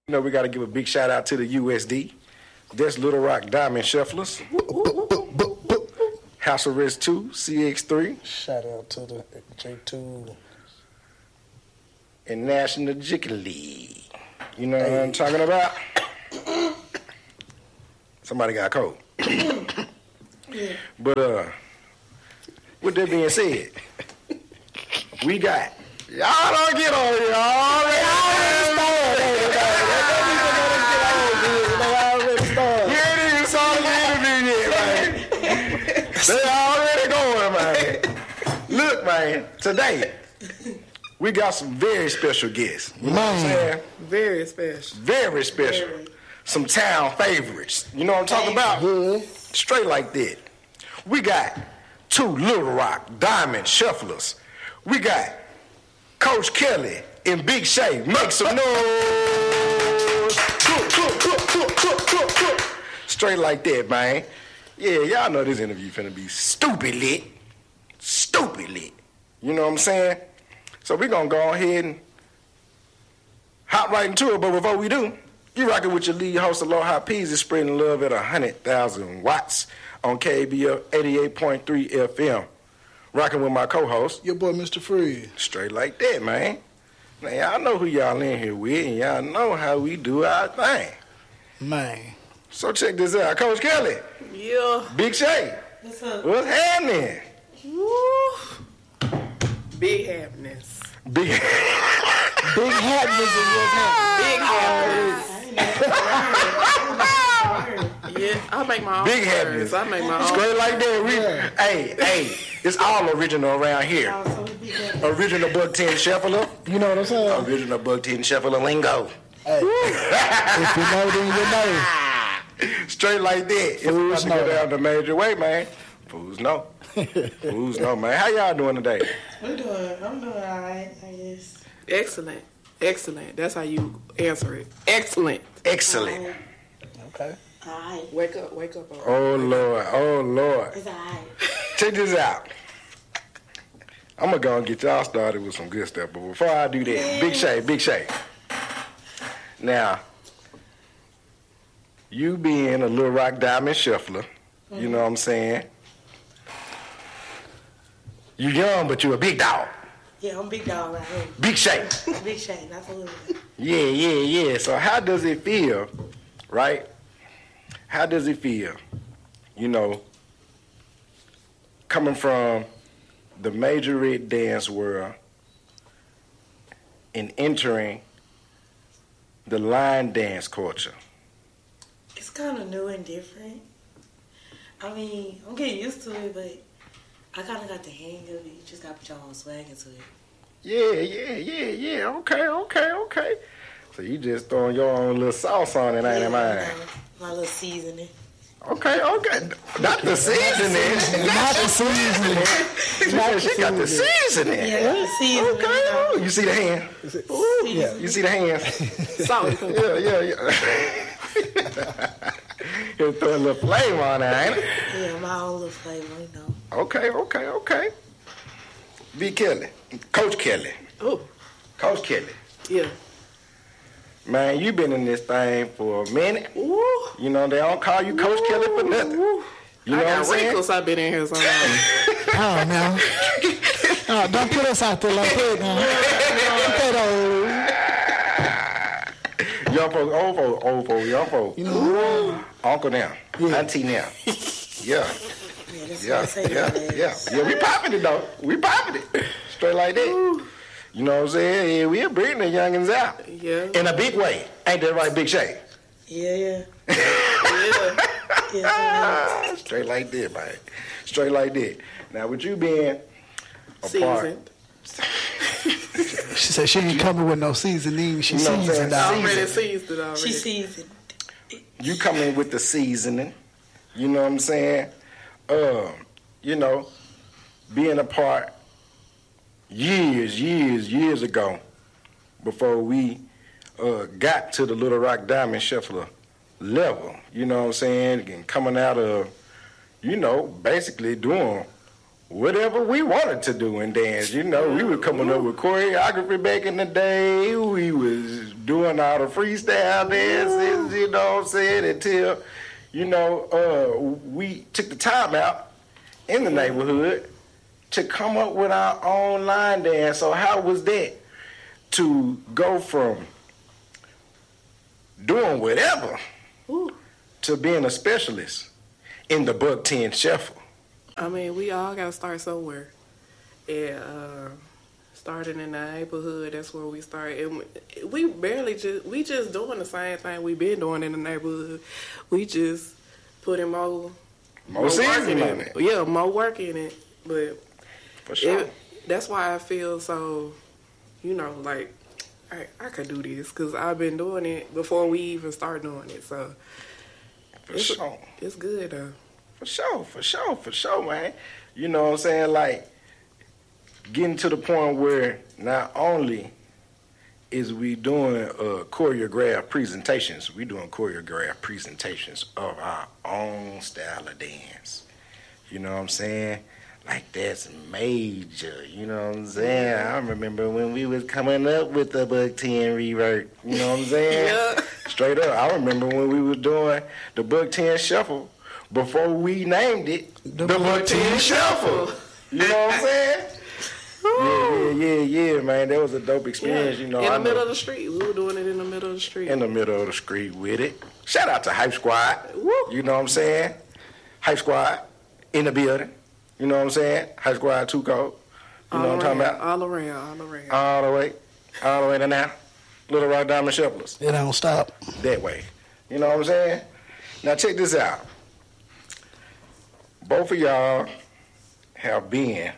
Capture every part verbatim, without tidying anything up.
You know, we got to give a big shout out to the U S D. That's Little Rock Diamond Shufflers. House Arrest two, C X three. Shout out to the J two. And National Jiggly. You know what I'm talking about? Somebody got cold. But, uh, with that being said, we got. Y'all don't get on here. Y'all already started. You ain't even saw the interview yet, man. They already going, man. Look, man, today, we got some very special guests. You know what I'm saying? Very special. Very special. Very. Some town favorites. You know what I'm talking about? Yeah. Straight like that. We got two Little Rock Diamond Shufflers. We got Coach Kelly and Big Shay. Make some noise. Straight like that, man. Yeah, y'all know this interview finna be stupid lit. Stupid lit. You know what I'm saying? So we gonna go ahead and hop right into it. But before we do, you rocking with your lead host, Aloha Peasy, spreading love at one hundred thousand watts on K B L eighty-eight point three F M. Rocking with my co-host, your boy, Mister Fred. Straight like that, man. Now, y'all know who y'all in here with, and y'all know how we do our thing. Man. So check this out. Coach Kelly. Yeah. Big Shay. What's up? What's happening? Woo. Big happiness. Big, Big happiness is what's happening. Big happiness. Yeah, I make my own Big words. happiness. I make my own. Straight like that. We, yeah. Hey, hey, it's all original around here. Original Buck ten Shuffler. You know what I'm saying? Original Buck ten Shuffler lingo. Hey. If you know, then you know. Straight like that. If we about to go down the major way, man. Fools know. Fools know, man. How y'all doing today? I'm doing, I'm doing all right, I guess. Excellent. Excellent. That's how you answer it. Excellent. Excellent. Right. Okay. All right. Wake up, wake up. Oh, Lord. Oh, Lord. It's all right. Check this out. I'm going to go and get y'all started with some good stuff. But before I do that, Big Shay, Big Shay. Now, you being a Little Rock Diamond Shuffler, mm-hmm. You know what I'm saying? You young, but you a big dog. Yeah, I'm big dog right here. Big Shay. Big Shay, absolutely. Yeah, yeah, yeah. So how does it feel, right? How does it feel, you know, coming from the majorette dance world and entering the line dance culture? It's kind of new and different. I mean, I'm getting used to it, but I kind of got the hang of it. You just got to put your own swag into it. Yeah, yeah, yeah, yeah. Okay, okay, okay. So you just throwing your own little sauce on it, ain't yeah, it, man? My little seasoning. Okay, okay. Not the seasoning. Not the seasoning. Not she got the seasoning. Yeah, the seasoning. Okay. Oh, you see the hand? Ooh, yeah. You see the hand? Salt. Yeah, yeah, yeah. He'll throw a little flavor on it, ain't it? Yeah, my own little flavor, you know. Okay, okay, okay. B. Kelly. Coach Kelly. Oh. Coach Kelly. Yeah. Man, you been in this thing for a minute. Ooh. You know, they don't call you Coach Ooh. Kelly for nothing. You know I what I'm got saying? wrinkles. I've been in here so long. Oh, no. Oh, don't put us out there like that, now. Young folks, old folks, old folks, young folks. You know, Uncle now, yeah. Auntie now. Yeah. Yeah, that's Yeah, what I say. yeah, yeah. Yeah, we popping it, though. We popping it. Straight like that. Ooh. You know what I'm saying? Yeah, we're bringing the youngins out. Yeah. In a big way. Ain't that right, Big Shay? Yeah, yeah. Yeah. Yeah, straight like that, man. Straight like that. Now, with you being a seasoned. Part, she said she ain't coming with no seasoning. She you know seasoned. Already seasoned already. She seasoned. You come in with the seasoning. You know what I'm saying? Um, you know, being a part years, years, years ago, before we uh, got to the Little Rock Diamond Shuffler level, you know what I'm saying? And coming out of, you know, basically doing whatever we wanted to do in dance. You know, we were coming up with choreography back in the day. We was doing all the freestyle dances, you know what I'm saying, until, you know, uh, we took the time out in the neighborhood to come up with our own line dance. So how was that to go from doing whatever Ooh. to being a specialist in the Buck ten Shuffle? I mean, we all got to start somewhere. And uh, starting in the neighborhood, that's where we start. And we barely just, we just doing the same thing we been doing in the neighborhood. We just putting more, More seasoning work in it. Yeah, more work in it. But For sure. it, that's why I feel so, you know, like, I, I could do this because I've been doing it before we even start doing it. So For it's, sure. it's good, though. For sure, for sure, for sure, man. You know what I'm saying? Like, getting to the point where not only is we doing uh, choreographed presentations, we doing choreographed presentations of our own style of dance. You know what I'm saying? Like, that's major, you know what I'm saying? I remember when we was coming up with the Buck ten revert, you know what I'm saying? Yeah. Straight up, I remember when we was doing the Buck ten Shuffle before we named it the, the Buck ten Shuffle. You know what I'm saying? Yeah, yeah, yeah, yeah, man. That was a dope experience, Yeah. you know. In the I middle know, of the street. We were doing it in the middle of the street. in the middle of the street with it. Shout out to Hype Squad. Woo. You know what I'm saying? Hype Squad in the building. You know what I'm saying? Hype Squad two code. You know all what I'm talking around, about? All around, all around. All the way, all the way to now. Little Rock Diamond Shufflers. It don't stop. That way. You know what I'm saying? Now check this out. Both of y'all have been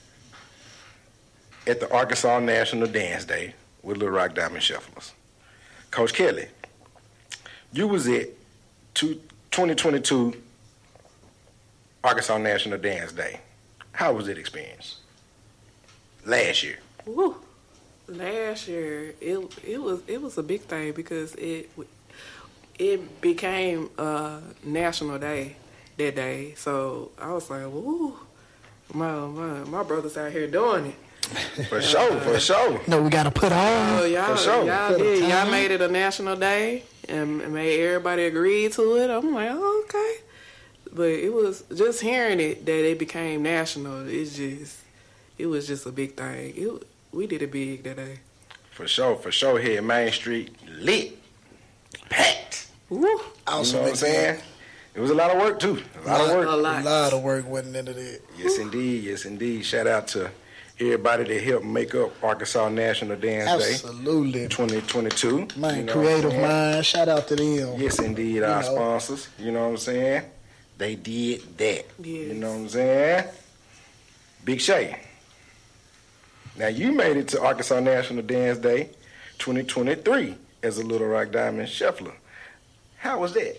at the Arkansas National Dance Day with Little Rock Diamond Shufflers. Coach Kelly, you was at two, twenty twenty-two Arkansas National Dance Day. How was that experience? Last year. Woo. Last year, it it was it was a big thing because it it became a national day that day. So I was like, woo, my my my brother's out here doing it. For sure, for sure. No, we got to put on. Oh, y'all, For sure. y'all For the did. Y'all time. made it a national day and made everybody agree to it. I'm like, oh, okay. But it was just hearing it that it became national. It's just, it was just a big thing. It, we did it big that day. For sure, for sure. Here Main Street lit, packed. Woo. You Also know what I'm saying? It was a lot of work too. A lot of work. A lot. A lot of work went into that. Yes, indeed. Yes, indeed. Shout out to everybody that helped make up Arkansas National Dance Absolutely. Day twenty twenty-two. Man, You know creative what I'm saying? mind. Shout out to them. Yes, indeed. You Our know. sponsors. You know what I'm saying? They did that. Yes. You know what I'm saying? Big Shay. Now, you made it to Arkansas National Dance Day twenty twenty-three as a Little Rock Diamond Shuffler. How was that?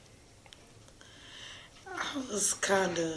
I was kind of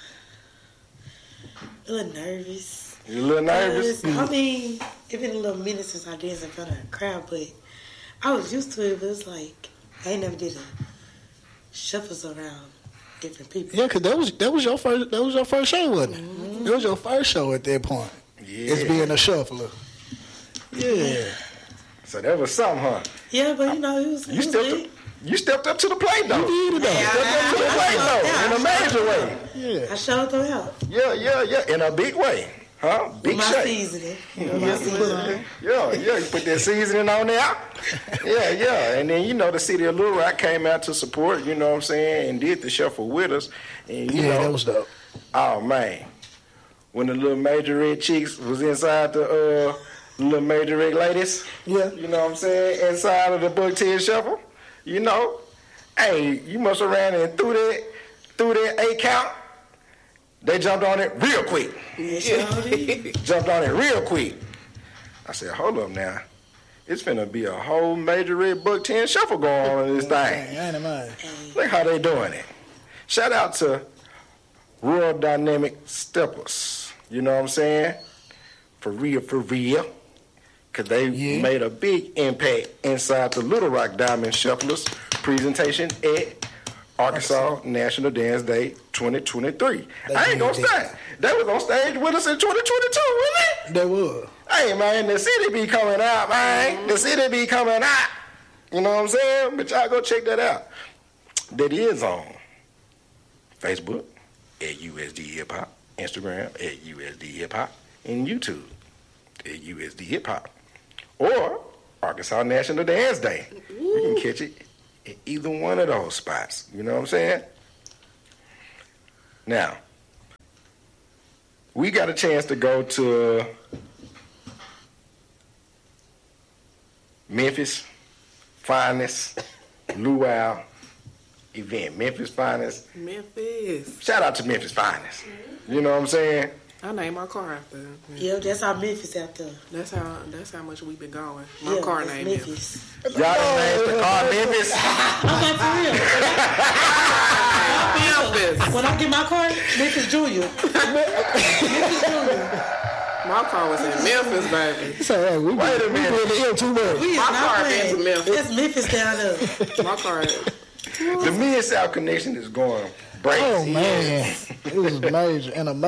a little nervous. You a little nervous? 'Cause, I mean, it's been a little minute since I danced in front of a crowd, but I was used to it. But it's like I ain't never did a shuffles around different people. Yeah, cause that was that was your first that was your first show, wasn't it? Mm-hmm. That was your first show at that point. Yeah. It's being a shuffler. Yeah. So that was something, huh? Yeah, but you know, it was. You it was stepped lit. up, you stepped up to the plate, though. You did it, though. Stepped up to the plate, though, in a major way. Yeah. I showed them out Yeah, yeah, yeah, in a big way, huh? Big with my shake. seasoning. You know, my seasoning. Yeah, yeah, you put that seasoning on there. Yeah, yeah, and then, you know, the city of Little Rock came out to support, you know what I'm saying, and did the shuffle with us. And, you Yeah, know, that was dope. oh, man. When the little Major Red chicks was inside the uh, little Major Red ladies, Yeah. you know what I'm saying, inside of the Buck ten Shuffle, you know, hey, you must have ran and threw that, threw that eight count. They jumped on it real quick. Yes, y'all did. Jumped on it real quick. I said, hold up now. It's finna be a whole Major Red Buck ten Shuffle going on in this thing. Dang, ain't it mine? Look how they doing it. Shout out to Royal Dynamic Steppers. You know what I'm saying? For real, for real. Because they Yeah. made a big impact inside the Little Rock Diamond Shufflers presentation at Arkansas National Dance Day twenty twenty-three. They I ain't gonna did that. stand. They was on stage with us in twenty twenty-two, wasn't They was. Hey, man, the city be coming out, man. Mm-hmm. The city be coming out. You know what I'm saying? But y'all go check that out. That is on Facebook at U S D Hip Hop, Instagram at U S D Hip Hop, and YouTube at U S D Hip Hop. Or Arkansas National Dance Day. Ooh. You can catch it at either one of those spots. You know what I'm saying? Now, we got a chance to go to Memphis Finest Luau event. Memphis Finest. Memphis. Shout out to Memphis Finest. Mm-hmm. You know what I'm saying? I named my car after him. Yeah, that's how Memphis out there. That's how that's how much we've been going. My yeah, car named Memphis. Memphis. Y'all done named the car Memphis? I'm for real. Memphis. When I get my car, Memphis Junior. Memphis Junior. My car was in Memphis, baby. So, hey, we Wait a minute. We really too much. We my is not car playing. been to Memphis. That's Memphis down there. My car. The Mid-South connection is going break. Oh, man. It was major and a